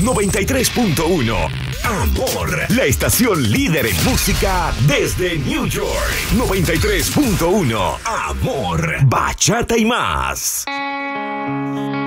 93.1. Amor, la estación líder en música desde New York. 93.1. Amor, bachata y más.